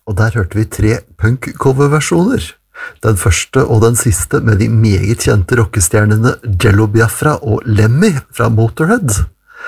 og der hørte vi 3 punk-coverversjoner. Den første og den siste med de meget kjente rockestjernene Jello Biafra og Lemmy fra Motorhead.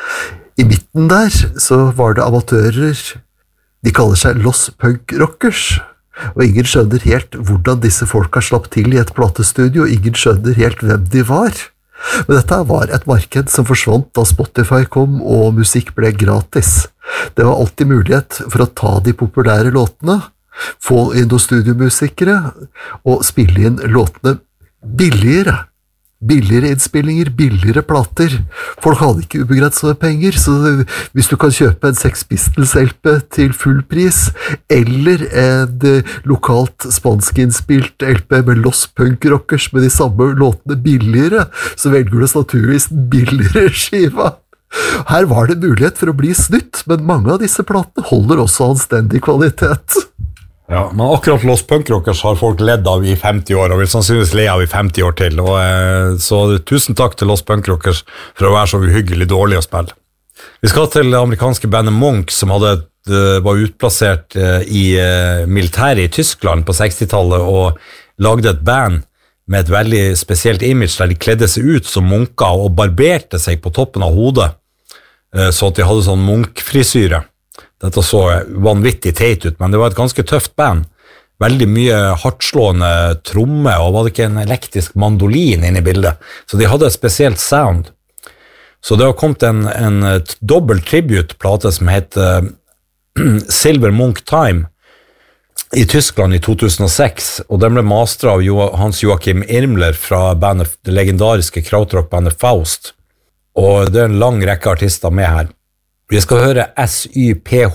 I midten der så var det amatører, de kaller seg Los Punk Rockers, og ingen skjønner helt hvordan disse folka slapp til i et platestudio, og ingen skjønner helt hvem de var. Men dette var et marked som forsvant da Spotify kom og musikk ble gratis. Det var alltid mulighet for å ta de populære låtene, få inn noen studiomusikere og spille inn låtene billigere. Billigere innspillinger, billigere plater. Folk hadde ikke ubegrenset penger, så hvis du kan kjøpe en Sex Pistols-LP til full pris, eller en lokalt spanskinnspilt LP med Los Punk Rockers med de samme låtene billigere, så velger du naturligvis den billigere skiva. Her var det mulighet for å bli snytt, men mange av disse platene holder også anstendig kvalitet. Ja, men akkurat Los Punk Rockers har folk ledd av i 50 år, og vil sannsynligvis le av i 50 år til, og så tusen takk til Los Punk Rockers for å være så uhyggelig dårlig å spille. Vi skal til det amerikanske bandet Monk, som var utplassert i militæret i Tyskland på 60-tallet, og lagde et band med et veldig spesielt image, der de kledde seg ut som munker og barberte seg på toppen av hodet, så at de hadde sånn munkfrisyre. Dette så vanvittig teit ut, men det var et ganske tøft band. Veldig mye hardtslående tromme, og var det ikke en elektrisk mandolin inne i bildet. Så de hadde et spesielt sound. Så det har kommet en dobbelt tribute-plate som heter Silver Monk Time i Tyskland i 2006, og den ble mastret av Hans Joachim Irmler fra bandet, det legendariske krautrock-bandet Faust. Og det er en lang rekke artister med her. Vi skal høre SYPH,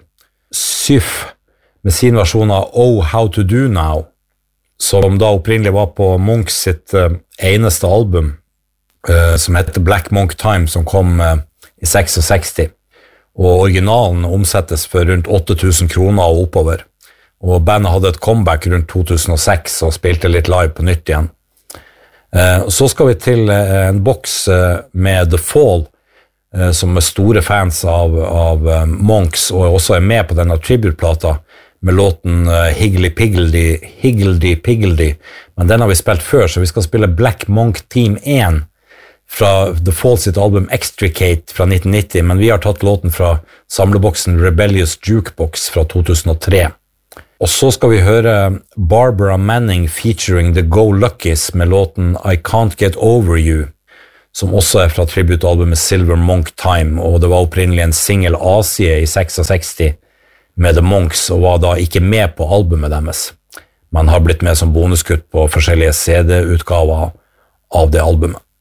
Syf, med sin versjon av Oh How To Do Now, som da opprinnelig var på Monks sitt eneste album, som heter Black Monk Time, som kom i 66. Og originalen omsettes for rundt 8.000 kroner og oppover. Og bandet hadde et comeback rundt 2006 og spilte litt live på nytt igjen. Så skal vi til en boks med The Fall, som er store fans av Monks, og også er med på denne tribute-plata med låten Higgledy Piggledy, men den har vi spilt før, så vi skal spille Black Monk Team 1 fra The Fall sitt album Extricate fra 1990, men vi har tatt låten fra samleboksen Rebellious Jukebox fra 2003. Og så skal vi høre Barbara Manning featuring The Go Luckies med låten I Can't Get Over You, som også er fra tributalbumet Silver Monk Time, og det var opprinnelig en single A-side i 66 med The Monks, og var da ikke med på albumet deres, men har blitt med som bonuskutt på forskjellige CD-utgaver av det albumet.